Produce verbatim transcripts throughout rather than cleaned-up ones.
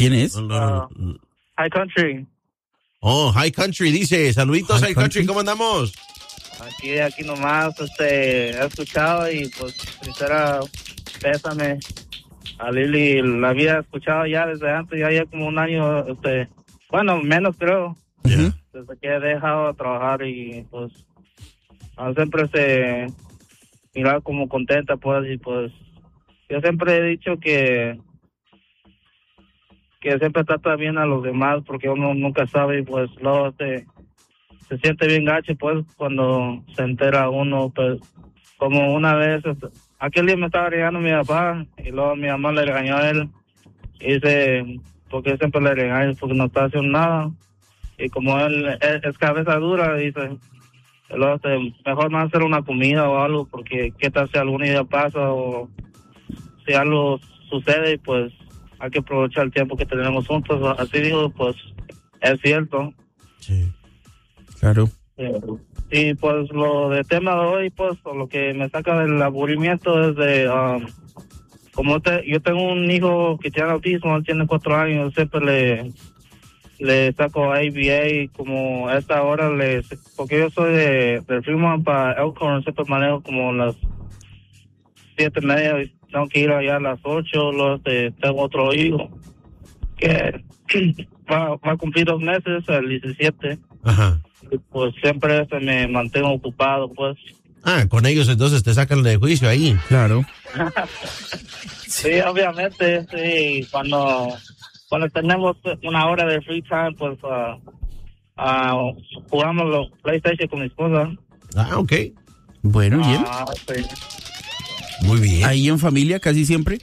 ¿Quién es? No, no, no. Uh, High Country. Oh, High Country, dice. Saluditos, High High Country. Country. ¿Cómo andamos? Aquí, aquí nomás, este, he escuchado y pues, sincera, pésame a Lili. La había escuchado ya desde antes, ya ya como un año, este, bueno, menos creo. Yeah. Desde que he dejado de trabajar y pues, ah, siempre se miraba como contenta, pues, y pues, yo siempre he dicho que que siempre trata bien a los demás porque uno nunca sabe y pues luego este, se siente bien gacho pues cuando se entera uno, pues como una vez, este, aquel día me estaba regañando mi papá y luego mi mamá le regañó a él y dice, porque siempre le regaño porque no está haciendo nada y como él es, es cabeza dura, dice, luego este, mejor más hacer una comida o algo porque qué tal si algún día pasa o si algo sucede y pues hay que aprovechar el tiempo que tenemos juntos. Así digo, pues es cierto. Sí. Claro. Eh, y pues lo de tema de hoy, pues lo que me saca del aburrimiento es de, um, como te, yo tengo un hijo que tiene autismo, él tiene cuatro años, siempre le le saco A B A, como a esta hora, le, porque yo soy de, de Fremont para Elkhorn, siempre manejo como las siete y media, tengo que ir allá a las ocho, luego este, tengo otro hijo que va, va a cumplir dos meses, el diecisiete. Ajá. Y pues siempre este, me mantengo ocupado, pues. Ah, con ellos entonces te sacan de juicio ahí. Claro. Sí, obviamente, sí, cuando, cuando tenemos una hora de free time, pues uh, uh, jugamos los PlayStation con mi esposa. Ah, ok. Bueno, bien. Ah, sí. Muy bien. Ahí en familia casi siempre.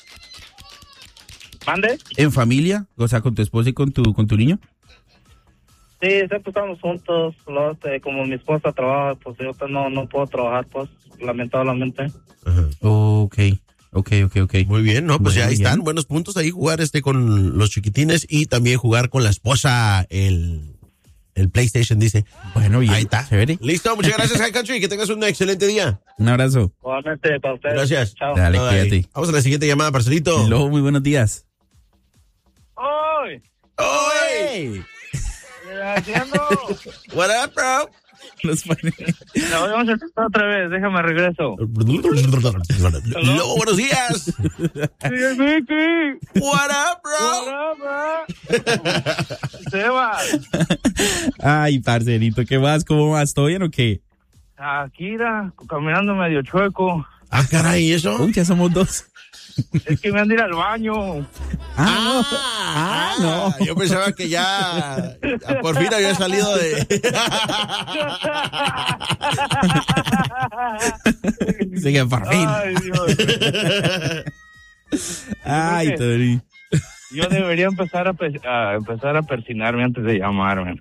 ¿Mande? En familia, o sea, con tu esposa y con tu con tu niño. Sí, siempre estamos juntos. Luego, este, como mi esposa trabaja, pues yo pues, no, no puedo trabajar, pues, lamentablemente. Ajá. Ok, ok, ok, ok. Muy bien, ¿no? Pues Bueno, ya ahí bien. están. Buenos puntos ahí jugar este con los chiquitines y también jugar con la esposa el, el PlayStation, dice. Bueno, bien. Ahí está. Chévere. Listo, muchas gracias, High Country. Que tengas un excelente día. Un abrazo. Igualmente para ustedes. Gracias. Chao. Dale, Bye. cuídate. Vamos a la siguiente llamada, parcerito. Hello, muy buenos días. ¡Oy! ¡Oye! ¿Qué estás haciendo? What up, bro? Los pone- La vamos a empezar otra vez, déjame regreso. Hello, buenos días. Sí, Vicky. What up, bro? Sebas. Ay, parcerito, ¿qué más? ¿Cómo vas? ¿Todo bien o qué? Akira, caminando medio chueco. Ah, caray, ¿y eso? Uy, ya somos dos. Es que me han de ir al baño. Ah, Ah, no. Yo pensaba que ya, ya por fin había salido de... no. Sí, que por fin. Ay, Dios. Ay, creo que- Tori. Yo debería empezar a, pe- a empezar a persinarme antes de llamarme.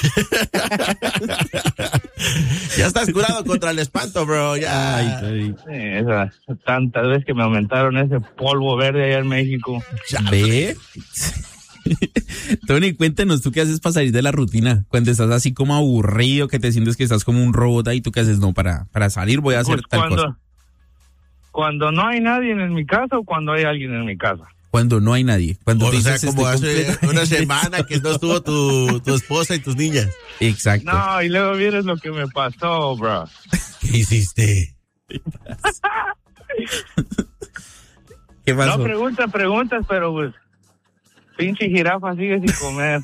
Ya estás curado contra el espanto, bro. Ya. Ay, Tori. Sí, esa, tantas veces que me aumentaron ese polvo verde allá en México. ¿Ve? Tony, cuéntanos, ¿tú qué haces para salir de la rutina? Cuando estás así como aburrido, que te sientes que estás como un robot ahí, ¿tú qué haces? No, para, para salir voy a hacer Pues tal cuando, cosa. cuando no hay nadie en mi casa o cuando hay alguien en mi casa. Cuando no hay nadie. Cuando O te sea, dices, como estoy hace completamente una semana que no estuvo tu, tu esposa y tus niñas. Exacto. No, y luego vienes lo que me pasó, bro. ¿Qué hiciste? ¿Qué pasó? No preguntas, preguntas, pero pues pinche jirafa sigue sin comer.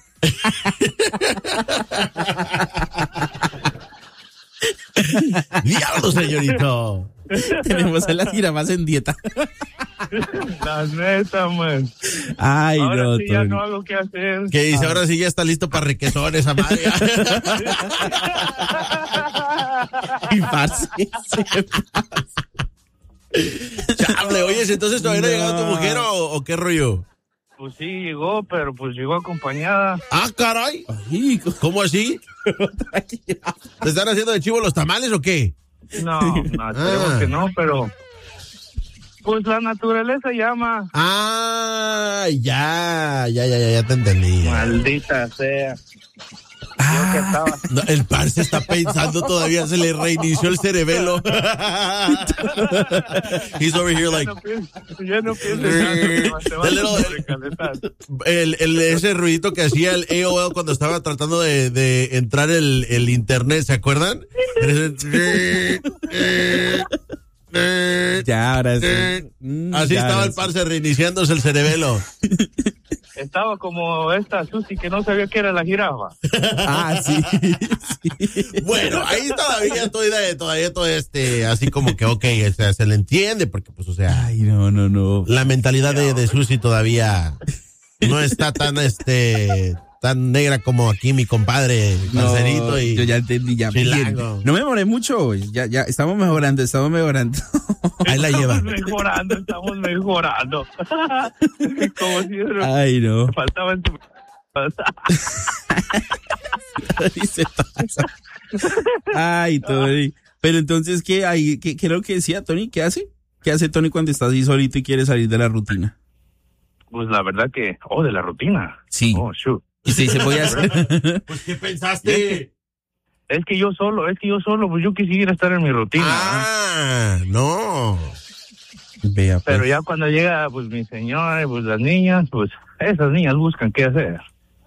¡Diablo, señorito! Tenemos a las jirafas en dieta. La neta, man. Ay, Ahora no, sí ya Tony. no hago qué hacer. Que dice, ahora sí ya está listo para requesón esa madre. Y parce, se pasa. Chable, oye, entonces todavía no ha llegado tu No. mujer o, o qué rollo. Pues sí, llegó, pero pues llegó acompañada. Ah, caray. Ay, ¿Cómo así? ¿Te están haciendo de chivo los tamales o qué? No, no, esperemos Ah. que no, pero pues la naturaleza llama. Ah, ya, ya, ya, ya, ya te entendí. Maldita sea. Yo que estaba... No, el parce está pensando todavía, se le reinició el cerebelo. He's over here like... Yo no pienso en nada, te vas a recalentar. El, el, ese ruidito que hacía el A O L cuando estaba tratando de, de entrar el, el internet, ¿se acuerdan? Ya, ahora sí. Mm, Así ya, estaba el parce reiniciándose el cerebelo. Estaba como esta Susi que no sabía que era la jirafa. Ah, sí, sí. Bueno, ahí todavía estoy de, todavía todo este, así como que, ok, o sea, se le entiende, porque pues, o sea. Ay, no, no, no. La mentalidad de, de Susi todavía no está tan, este, tan negra como aquí mi compadre, Marcelito. No, y yo ya entendí, ya. Chilango. No me demoré mucho, ya, ya, estamos mejorando, estamos mejorando. Ahí la lleva. Estamos mejorando, estamos mejorando. Como si no, ay, no. faltaba en tu... Se pasa. Ay, Tony. Pero entonces, ¿qué hay? ¿Qué, qué es lo que decía Tony? ¿Qué hace? ¿Qué hace Tony cuando está así solito y quiere salir de la rutina? Pues la verdad que... Oh, de la rutina. Sí. Oh, shoot. Y se dice, voy a hacer... Pues, ¿qué pensaste? Es que yo solo, es que yo solo, pues yo quisiera estar en mi rutina. Ah, no. Vea, pues. Pero ya cuando llega, pues mi señora, pues las niñas, pues esas niñas buscan qué hacer.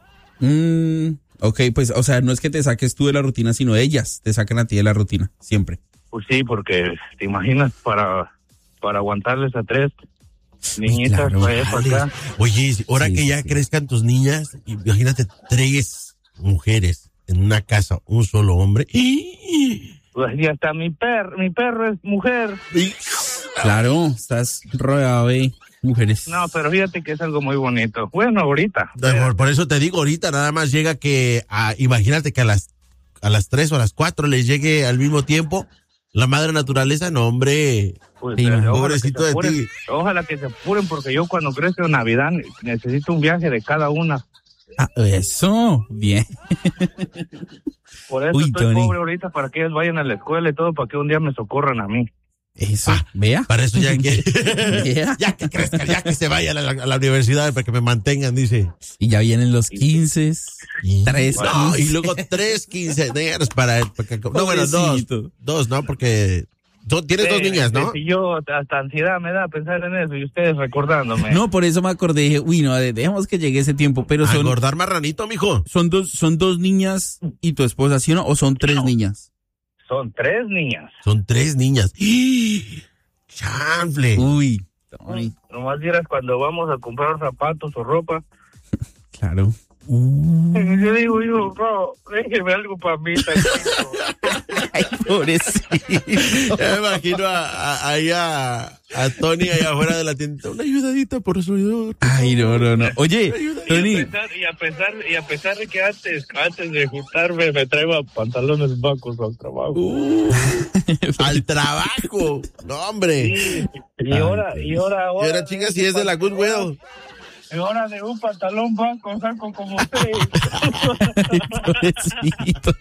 Mm, ok, pues, o sea, no es que te saques tú de la rutina, sino ellas te sacan a ti de la rutina, siempre. Pues sí, porque te imaginas para, para aguantarles a tres niñitas claro, para allá, para acá. Oye, ahora sí, que ya sí. crezcan tus niñas, imagínate tres mujeres en una casa, un solo hombre. Pues ya está mi perro, mi perro es mujer. Claro, estás rodeado de mujeres. No, pero fíjate que es algo muy bonito. Bueno, ahorita. Por, por eso te digo, ahorita nada más llega que, a, imagínate que a las a las tres o a las cuatro les llegue al mismo tiempo la madre naturaleza, no hombre. Pues, sí, ojalá pobrecito de apuren, ti. Ojalá que se apuren porque yo cuando crezca en Navidad necesito un viaje de cada una. Ah, eso, bien. Por eso Uy, estoy Tony. pobre ahorita para que ellos vayan a la escuela y todo para que un día me socorran a mí. Eso, Ah, vea. Para eso ya que, Yeah. ya que crezcan, ya que se vayan a la, a la universidad para que me mantengan, dice. Y ya vienen los quince, tres, No, quince. y luego tres quinceañeras para, para no, bueno, dos, Pobrecito. dos, ¿no? Porque tú tienes dos Eh, niñas, ¿no? Si yo hasta ansiedad me da pensar en eso y ustedes recordándome. No, por eso me acordé, dije, uy, no, de- dejemos que llegue ese tiempo, pero A son, engordar marranito, mijo. son dos, son dos niñas y tu esposa, ¿sí o no? ¿O son tres niñas? Son tres niñas. Son tres niñas. ¡Ih! ¡Chanfle! Uy, Tony, Nomás vieras cuando vamos a comprar zapatos o ropa. claro. Yo digo, yo, bro, déjeme algo para mí. tantito. Ay, pobrecito. Ya me imagino a, a, ahí a, a Tony allá afuera de la tienda. Una ayudadita por su ayuda. Ay, no, no, no. Oye, Y a, Tony, pesar, y, a pesar, y a pesar de que antes, antes de juntarme me traigo pantalones bajos al trabajo. Uh, al trabajo. No, hombre. Sí, y ahora, y ahora, ahora. Y ahora, chinga, si es de la Goodwill. Y ahora de un pantalón blanco saco como seis. pobrecito.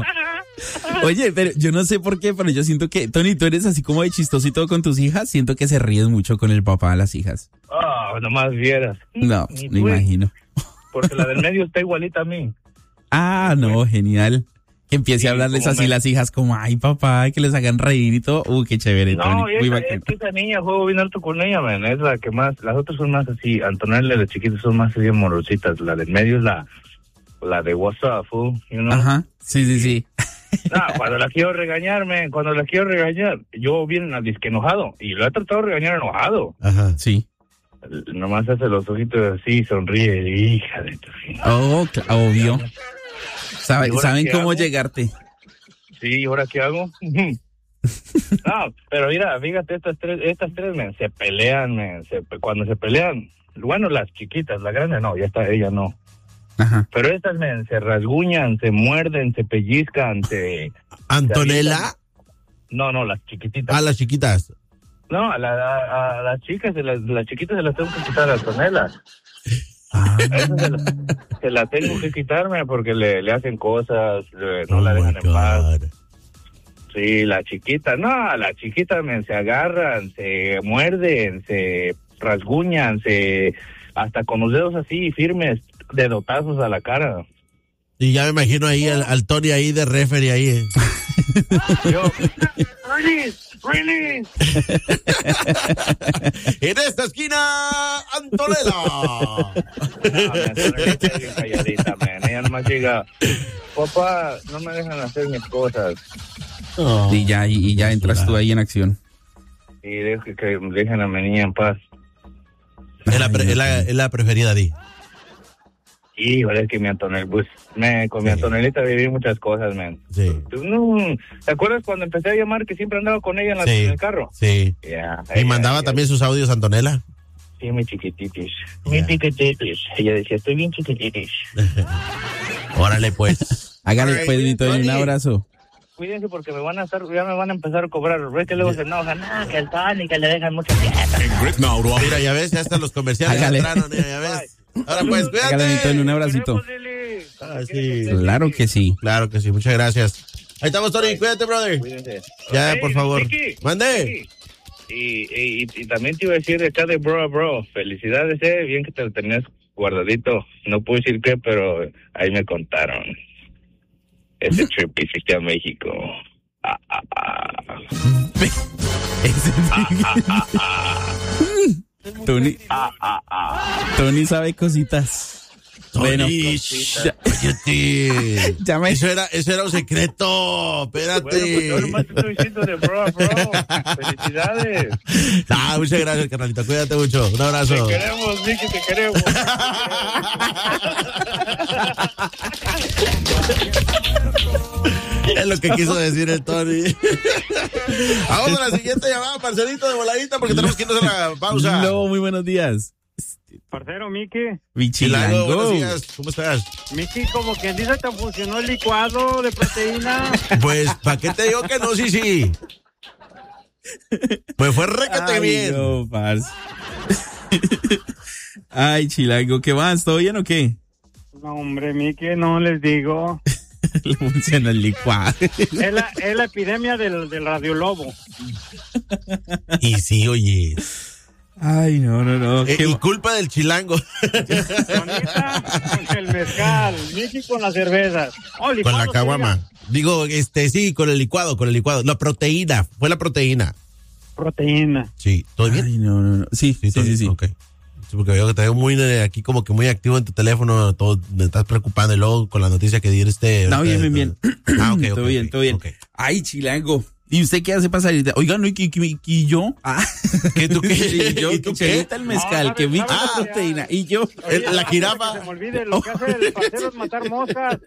Oye, pero yo no sé por qué, pero yo siento que, Tony, tú eres así como de chistoso y todo con tus hijas. Siento que se ríes mucho con el papá de las hijas. Ah, nomás vieras. No, Ni me tú, imagino. Porque la del medio está igualita a mí. Ah, no, genial. Que empiece Sí, a hablarles como así me- las hijas, como, ay, papá, que les hagan reír y todo. Uy, qué chévere, No, Tony. y Muy esa, bacán. es que esa niña juego bien alto con ella, man. Es la que más, las otras son más así, Antonella, las chiquitas son más así amorositas. La del medio es la, la de WhatsApp, fool, you know? Ajá, sí, sí, sí. No, cuando la quiero regañarme, cuando la quiero regañar, yo bien al disque enojado. Y lo he tratado de regañar enojado. Ajá. Sí. Nomás hace los ojitos así, sonríe, hija de tu fin. Oh, cl- obvio. Sabe- ¿Y ahora saben qué cómo hago? llegarte. Sí, ¿y ahora qué hago? No, pero mira, fíjate, estas tres, estas tres, men, se pelean, men, se, cuando se pelean, bueno, las chiquitas, la grande no, ya está, ella no. Ajá. Pero estas, men, se rasguñan, se muerden, se pellizcan, se... Antonella. No, no, las chiquititas. A las chiquitas. No, a, la, a, a las chicas, de las, las chiquitas se las tengo que quitar a Antonella. Ah, A esas se, la, se la tengo que quitarme porque le, le hacen cosas, le- no Oh la my dejan en paz. God. Sí, la chiquita, no, la chiquita, men, se agarran, se muerden, se rasguñan, se hasta con los dedos así firmes, dedotazos a la cara. Y ya me imagino ahí al, al Tony ahí de referee ahí. Eh. Yo, release, release. En esta esquina, Antonella. Ah, man, Antonella está bien calladita, man. Ella nomás llega, papá, no me dejan hacer mis cosas. Oh. Y ya, y, y ya entras tú ahí en acción. Y dejo que, que dejen a mi niña en paz. Es la, pre- es la, es la preferida, Di. Y es que mi Antonella, pues, me, con mi Sí. Antonelita viví muchas cosas, man. Sí. ¿Tú no, ¿te acuerdas cuando empecé a llamar que siempre andaba con ella en, la, Sí. en el carro? Sí. Yeah, Y ella- mandaba ella- también sus audios, Antonella. Sí, mi chiquititis. Yeah. Mi chiquititis. Ella decía, estoy bien chiquititis. Órale, pues. Hágale, Alright, pues, mi Tony, un Tony. abrazo. Cuídense porque me van a estar, ya me van a empezar a cobrar. Ves que luego se enojan, ah, que el Tony, que le dejan mucha fiesta. Mira, ya ves, ya hasta los comerciales Hágale. entraron, ya, ya ves. Ahora pues, Hágale, mi Tony, un cuídate. abracito. Ah, sí. Claro que sí. Claro que sí, muchas gracias. Ahí estamos, Tony, cuídate, brother. Cuídense. Ya, Hey, por favor. Vicky, Mande. Vicky. Y, y, y también te iba a decir de acá de bro a bro, felicidades, eh, bien que te lo tenías guardadito. No puedo decir qué, pero ahí me contaron. Ese trip que hiciste a México. Ah, ah, ah. Tony, Ah, ah, ah. Tony sabe cositas. Bueno, Tony, shh, cállate. ya me... Eso era, eso era un secreto. Bueno, pues yo Espérate. nomás te estoy diciendo de bro a bro. Felicidades. Ah, muchas gracias, carnalito. Cuídate mucho. Un Te abrazo. queremos, Vicky, te queremos. Es lo que quiso decir el Tony. Vamos a la siguiente llamada, parcerito de voladita, porque tenemos que irnos a la pausa. No, muy buenos días. Parcero, Miki. Mi Chilango, buenos chilango. días. ¿Cómo estás? Miki, como quien dice, te funcionó el licuado de proteína. Pues, ¿para qué te digo que no? Sí, sí. Pues fue requete Ay, bien. no, parce. Ay, chilango, ¿qué más? ¿Todo bien o qué? No, hombre, Miki, no les digo. Le funciona el licuado. Es la, es la epidemia del, del radiolobo. Y sí, oye. Ay, no, no, no. Eh, ¿Qué y ma- culpa del chilango. Bonita con el mezcal. Miki con las cervezas. Oh, Con licuado la se caguama. diga. Digo, este, sí, con el licuado, con el licuado. La proteína, fue la proteína. Proteína. Sí, ¿todo bien? Ay, no, no, no. Sí, sí, todo sí, bien? sí. Ok. Sí, porque veo que te veo muy eh, aquí como que muy activo en tu teléfono, todo, me estás preocupando y luego con la noticia que dieron este... No, bien, bien, bien. Ah, ok, ok. Todo bien, ok, todo bien. ok. Ay, chilango. ¿Y usted qué hace para salir de... Oiga, no, ¿y, y, y- y yo? Ah. ¿Qué, tú qué? Y yo, ¿Y tú que qué? chelita el mezcal, No, que vi ¿sabes? la ¿sabes? proteína. Y yo... El- la Antes jirafa. de que se me olvide, lo que hace el parcero es matar moscas.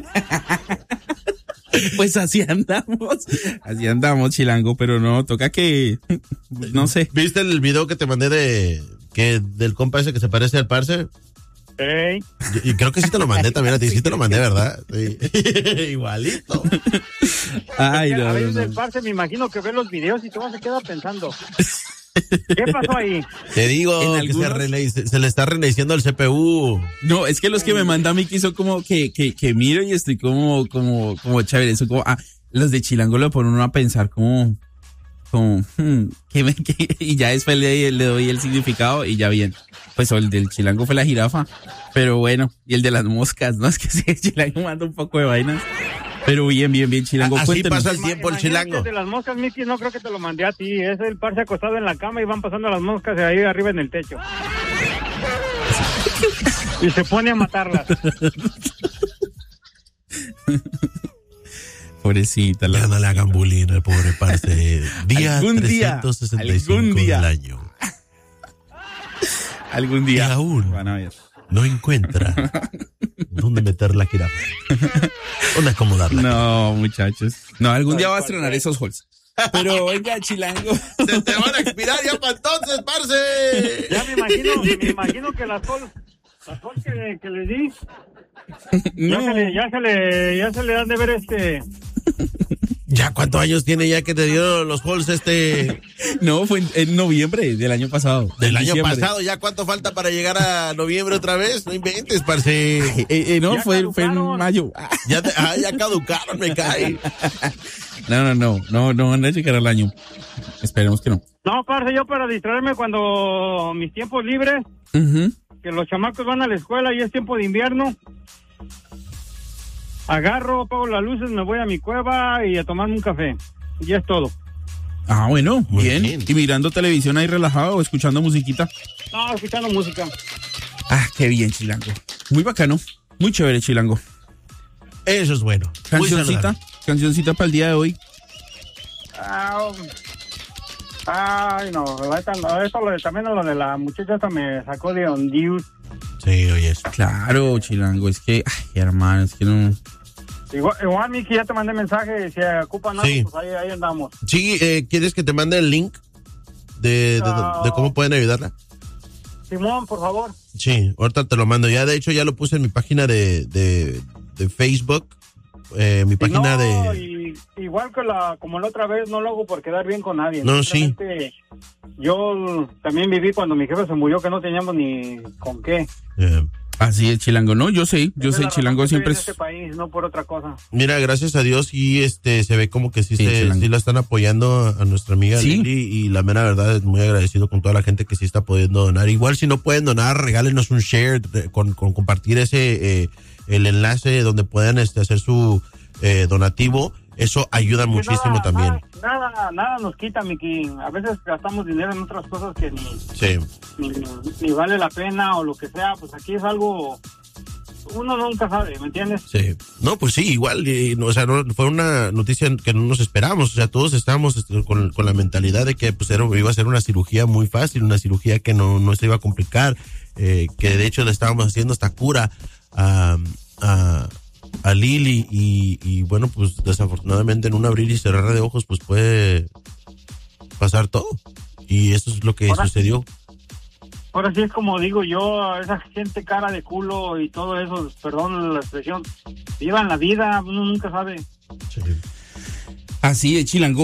Pues así andamos. Así andamos, chilango, pero no, toca que... No sé. ¿Viste el video que te mandé de... que del compa ese que se parece al parce? Ey. Y, y creo que sí te lo mandé también a ti, sí te lo mandé, ¿verdad? Sí. Igualito. Ay, a no, no, veces no. el parce me imagino que ve los videos y todo se queda pensando. ¿Qué pasó ahí? Te digo ¿En que se, algunos? rene- se, se le está reiniciando el C P U. No, es que los que me manda Miki son como que, que, que miro y estoy como, como, como chévere. Son como, ah, los de Chilango lo ponen uno a pensar como, como, hmm, que me, que- y ya después le, le doy el significado y ya bien. Pues o el del Chilango fue la jirafa, pero bueno, y el de las moscas, ¿no? Es que sí, el Chilango manda un poco de vainas. Pero bien, bien, bien, Chilango. Así Cuéntenos. pasa el tiempo el Imagínate chilango. de las moscas, Miki, no creo que te lo mandé a ti. Es el parce acostado en la cama y van pasando las moscas de ahí arriba en el techo. Y se pone a matarlas. Pobrecita. Ya La... no le hagan bullying al pobre parce. Día Algún día, trescientos sesenta y cinco algún día. del año. Algún Y día. aún Van a ver. no encuentra dónde meter la jirafa. ¿Dónde acomodarla? No, muchachos. No, algún día va a estrenar esos halls. Pero venga, Chilango. Se te van a expirar ya para entonces, parce. Ya me imagino, me imagino que las col, las col que, que le di, ya, No. se le, ya se le, ya se le dan de ver este. ¿Ya cuántos años tiene ya que te dio los halls este No, fue en, en noviembre del año pasado. del En año diciembre. pasado? ¿Ya cuánto falta para llegar a noviembre otra vez? No inventes, parce. Eh, eh, no, Ya fue, fue en caducaron. mayo. Ah, Ya, te- ah, ya caducaron, me cae. No, no, no, no, no van a llegar al año. Esperemos que no. No, parce, yo para distraerme cuando mis tiempos libres, Ujú. que los chamacos van a la escuela y es tiempo de invierno, agarro, apago las luces, me voy a mi cueva y a tomarme un café. Y es todo. Ah, bueno, Muy bien. bien. ¿Y mirando televisión ahí relajado o escuchando musiquita? No, escuchando música. Ah, qué bien, Chilango. Muy bacano. Muy chévere, Chilango. Eso es bueno. Muy Cancioncita, saludable. cancioncita para el día de hoy. Ah, ay, no, la neta, no, esto lo de, también lo de la muchacha esta me sacó de ondius. Sí, oye. Claro, Chilango, es que, ay, hermano, es que no. Igual, igual, Miki, ya te mandé mensaje, si ocupan algo, Sí. pues ahí, ahí andamos. Sí, eh, ¿quieres que te mande el link de, de, Ah. de cómo pueden ayudarla? Simón, por favor. Sí, ahorita te lo mando. Ya, de hecho, ya lo puse en mi página de, de, de Facebook. Eh, mi página no, de... y, igual que la, como la otra vez, no lo hago por quedar bien con nadie. No, sí. Simplemente, yo también viví cuando mi jefe se murió, que no teníamos ni con qué. eh, Así es, Chilango, ¿no? Yo sé, yo Esa sé, es la Chilango razón que siempre estoy en es... este país, no por otra cosa. Mira, gracias a Dios y este se ve como que sí, Sí, se, Chilango. sí la están apoyando a, a nuestra amiga Sí. Lili, y la mera verdad es muy agradecido con toda la gente que sí está pudiendo donar. Igual si no pueden donar, regálenos un share de- con, con compartir ese eh, el enlace donde puedan este, hacer su eh, donativo. Eso ayuda Que muchísimo nada, también. Nada, nada, nada nos quita, Miki. A veces gastamos dinero en otras cosas que ni, Sí. ni, ni vale la pena o lo que sea. Pues aquí es algo, uno nunca sabe, ¿me entiendes? Sí. No, pues sí, igual, y, no, o sea, no, fue una noticia que no nos esperábamos, o sea, todos estábamos este, con, con la mentalidad de que pues era, iba a ser una cirugía muy fácil, una cirugía que no, no se iba a complicar, eh, que de hecho le estábamos haciendo hasta cura a, a, a Lili, y, y bueno, pues desafortunadamente en un abrir y cerrar de ojos pues puede pasar todo, y eso es lo que Ahora- sucedió. Ahora sí es como digo yo, a esa gente cara de culo y todo eso, perdón la expresión, vivan la vida, uno nunca sabe. Sí. Así es, Chilango.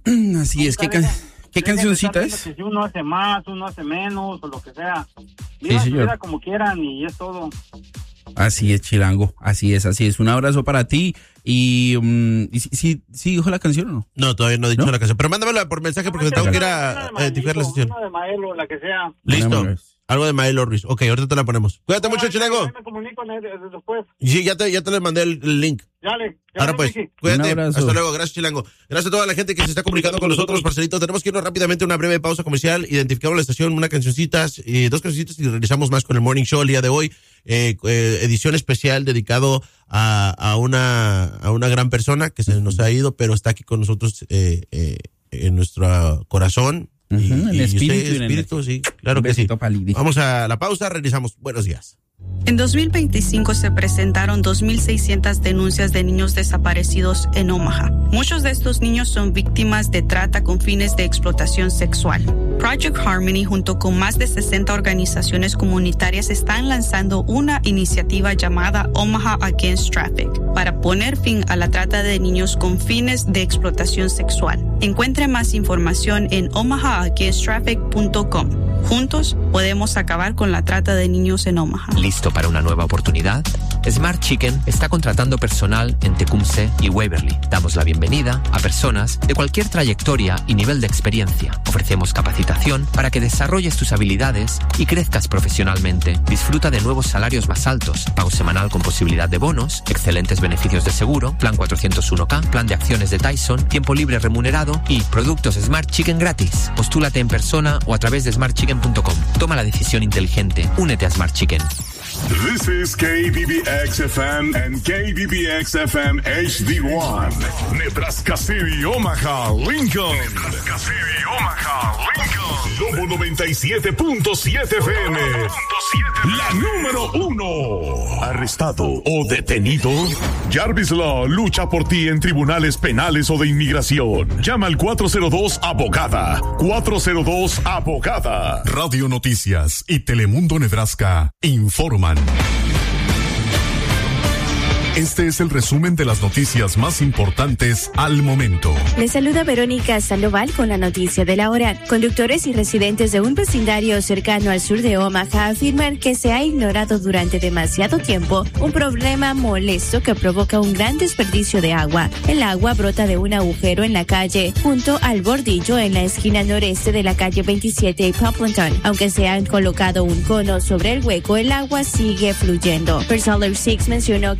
Así es, ¿qué, can- Dejen- ¿qué dejen de cancioncita estar es? viendo que si uno hace más, uno hace menos o lo que sea. Vivan su señor. vida como quieran y es todo. Así es, Chilango. Así es, así es. Un abrazo para ti. Y, um, ¿y si, si, si dijo la canción o no? No, todavía no he dicho ¿No? la canción, pero mándamela por mensaje porque te tengo que ir a a identificar la sesión. Una de Maelo, la que sea. Listo. Vámonos. Algo de Maelo Ruiz. Ok, ahorita te la ponemos. Cuídate mucho, Ay, Chilango. ahí me comunico en el- después. Sí, ya te, ya te le mandé el, el link. Dale. ya Ahora le pues, dije. cuídate. Un abrazo. Hasta luego. Gracias, Chilango. Gracias a toda la gente que se está comunicando con nosotros, parcelito. Tenemos que irnos rápidamente a una breve pausa comercial. Identificamos la estación, una cancioncitas, y dos cancioncitas, y regresamos más con el Morning Show el día de hoy. Eh, eh, edición especial dedicado a, a una a una gran persona que se nos ha ido, pero está aquí con nosotros eh, eh, en nuestro corazón. Ujú, y, en y espíritu usted, y en espíritu, sí, claro Un que sí. besito pa' Lili. Vamos a la pausa, regresamos. Buenos días. En dos mil veinticinco se presentaron dos mil seiscientas denuncias de niños desaparecidos en Omaha. Muchos de estos niños son víctimas de trata con fines de explotación sexual. Project Harmony, junto con más de sesenta organizaciones comunitarias, están lanzando una iniciativa llamada Omaha Against Traffic para poner fin a la trata de niños con fines de explotación sexual. Encuentre más información en omaha against traffic punto com. Juntos podemos acabar con la trata de niños en Omaha. ¿Listo para una nueva oportunidad? Smart Chicken está contratando personal en Tecumseh y Waverly. Damos la bienvenida a personas de cualquier trayectoria y nivel de experiencia. Ofrecemos capacitación para que desarrolles tus habilidades y crezcas profesionalmente. Disfruta de nuevos salarios más altos, pago semanal con posibilidad de bonos, excelentes beneficios de seguro, plan cuatrocientos uno K, plan de acciones de Tyson, tiempo libre remunerado y productos Smart Chicken gratis. Postúlate en persona o a través de smart chicken punto com. Toma la decisión inteligente. Únete a Smart Chicken. This is K B B X F M and K B B X F M H D one. Nebraska City, Omaha, Lincoln. Nebraska City, Omaha, Lincoln. Lobo noventa y siete punto siete F M. La número uno. Arrestado o detenido. Jarvis Law lucha por ti en tribunales penales o de inmigración. Llama al cuatro cero dos abogada. cuatro cero dos abogada. Radio Noticias y Telemundo Nebraska informan. Este es el resumen de las noticias más importantes al momento. Les saluda Verónica Sandoval con la noticia de la hora. Conductores y residentes de un vecindario cercano al sur de Omaha afirman que se ha ignorado durante demasiado tiempo un problema molesto que provoca un gran desperdicio de agua. El agua brota de un agujero en la calle junto al bordillo en la esquina noreste de la calle veintisiete y Poplanton. Aunque se han colocado un cono sobre el hueco, el agua sigue fluyendo. First Solar Six mencionó que el consejo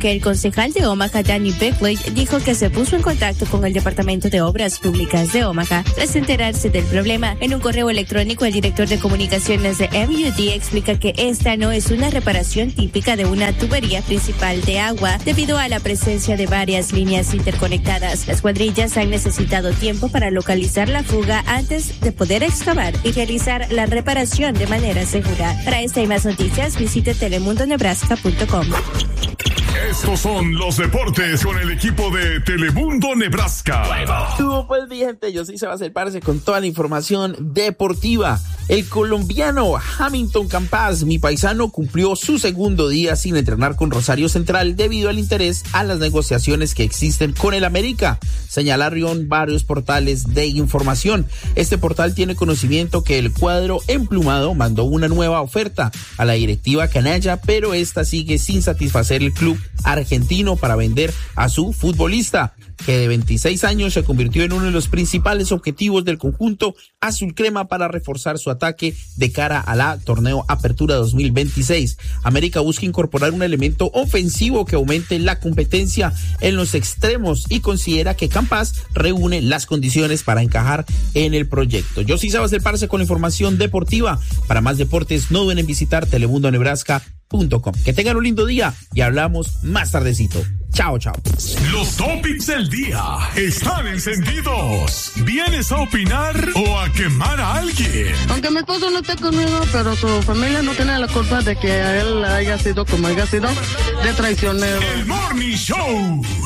concejal de Omaha, Danny Beckley, dijo que se puso en contacto con el Departamento de Obras Públicas de Omaha tras enterarse del problema. En un correo electrónico, el director de comunicaciones de M U D explica que esta no es una reparación típica de una tubería principal de agua debido a la presencia de varias líneas interconectadas. Las cuadrillas han necesitado tiempo para localizar la fuga antes de poder excavar y realizar la reparación de manera segura. Para esta y más noticias, visite telemundo nebraska punto com. Estos son los deportes con el equipo de Telemundo Nebraska. Pues mi gente, yo sí se va a hacer parce con toda la información deportiva. El colombiano Hamilton Campas, mi paisano, cumplió su segundo día sin entrenar con Rosario Central debido al interés a las negociaciones que existen con el América, señalaron varios portales de información. Este portal tiene conocimiento que el cuadro emplumado mandó una nueva oferta a la directiva canalla, pero esta sigue sin satisfacer el club argentino para vender a su futbolista, que de veintiséis años se convirtió en uno de los principales objetivos del conjunto azul crema para reforzar su ataque de cara a la torneo Apertura dos mil veintiséis. América busca incorporar un elemento ofensivo que aumente la competencia en los extremos y considera que Campas reúne las condiciones para encajar en el proyecto. Yo sí sabes el parce con la información deportiva. Para más deportes no duden en visitar telemundo nebraska punto com. Que tengan un lindo día y hablamos más tardecito. Chao, chao. Los topics del día están encendidos. ¿Vienes a opinar o a quemar a alguien? Aunque mi esposo no esté conmigo, pero su familia no tiene la culpa de que a él haya sido como haya sido de traicionero. El Morning Show.